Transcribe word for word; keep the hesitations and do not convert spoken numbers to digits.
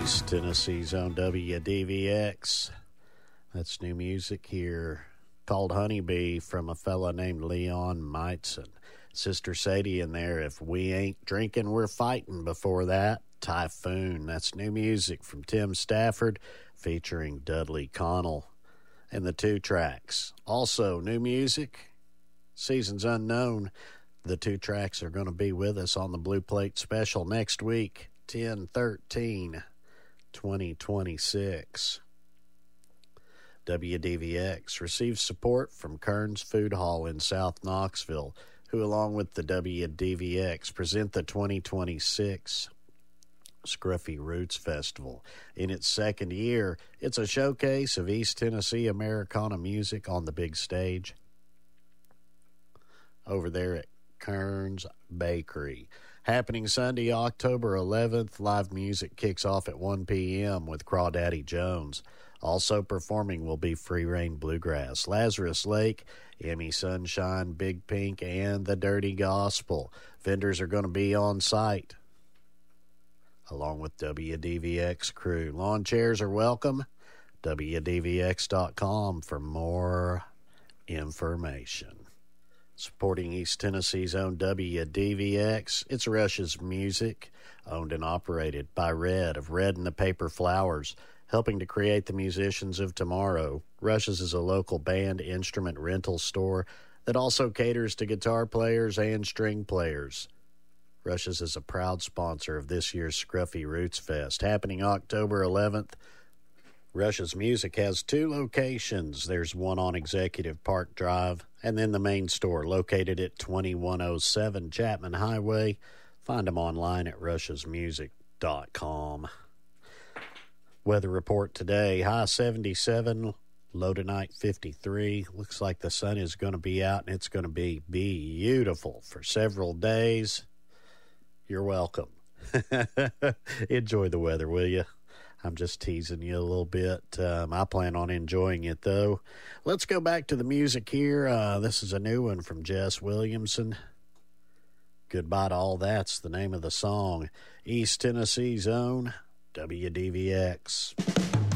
East Tennessee's own W D V X. That's new music here called Honeybee from a fella named Leon Meitzen. Sister Sadie in there, If We Ain't Drinking, We're Fighting. Before that, Typhoon. That's new music from Tim Stafford featuring Dudley Connell. And the two tracks. Also, new music, Seasons Unknown. The two tracks are going to be with us on the Blue Plate Special next week, ten thirteen twenty twenty-six. W D V X receives support from Kern's Food Hall in South Knoxville, who, along with the W D V X, present the twenty twenty-six Scruffy Roots Festival. In its second year, it's a showcase of East Tennessee Americana music on the big stage over there at Kern's Bakery. Happening Sunday, October eleventh, live music kicks off at one p.m. with Crawdaddy Jones. Also performing will be Free Reign Bluegrass, Lazarus Lake, Emmy Sunshine, Big Pink, and The Dirty Gospel. Vendors are going to be on site, along with W D V X crew. Lawn chairs are welcome. W D V X dot com for more information. Supporting East Tennessee's own W D V X, it's Rush's Music, owned and operated by Red of Red and the Paper Flowers, helping to create the musicians of tomorrow. Rush's is a local band instrument rental store that also caters to guitar players and string players. Rush's is a proud sponsor of this year's Scruffy Roots Fest, happening October eleventh. Rush's Music has two locations. There's one on Executive Park Drive, and then the main store located at twenty-one oh seven Chapman Highway. Find them online at rush's music dot com. Weather report today, high seventy-seven, low tonight fifty-three. Looks like the sun is going to be out, and it's going to be beautiful for several days. You're welcome. Enjoy the weather, will you? I'm just teasing you a little bit. Um, I plan on enjoying it, though. Let's go back to the music here. Uh, this is a new one from Jess Williamson. Goodbye to All That's the name of the song. East Tennessee's own W D V X.